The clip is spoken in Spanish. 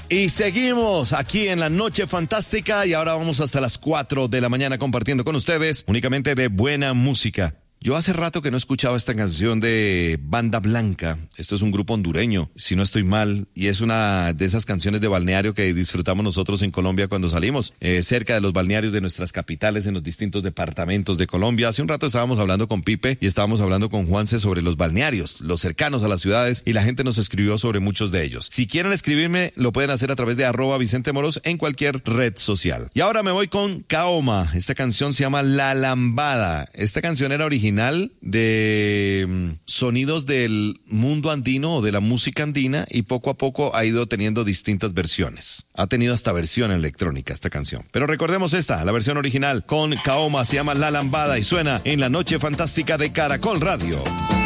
Y seguimos aquí en la Noche Fantástica y ahora vamos hasta las 4 de la mañana compartiendo con ustedes únicamente de buena música. Yo hace rato que no escuchaba esta canción de Banda Blanca. Esto es un grupo hondureño, si no estoy mal, y es una de esas canciones de balneario que disfrutamos nosotros en Colombia cuando salimos, cerca de los balnearios de nuestras capitales en los distintos departamentos de Colombia. Hace un rato estábamos hablando con Pipe y estábamos hablando con Juanse sobre los balnearios, los cercanos a las ciudades, y la gente nos escribió sobre muchos de ellos. Si quieren escribirme, lo pueden hacer a través de @VicenteMoros en cualquier red social. Y ahora me voy con Kaoma. Esta canción se llama La Lambada. Esta canción era original de sonidos del mundo andino o de la música andina y poco a poco ha ido teniendo distintas versiones. Ha tenido hasta versión electrónica esta canción. Pero recordemos esta, la versión original con Kaoma, se llama La Lambada y suena en la Noche Fantástica de Caracol Radio.